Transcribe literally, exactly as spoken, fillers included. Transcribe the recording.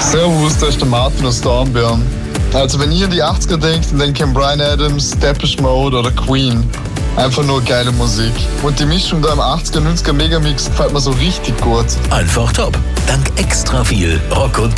Servus, da ist der Martin aus Dornbirn. Also wenn ihr an die achtziger denkt, dann denkt ihr an Bryan Adams, Depeche Mode oder Queen. Einfach nur geile Musik. Und die Mischung da im achtziger, neunziger Megamix gefällt mir so richtig gut. Einfach top. Dank extra viel Rock und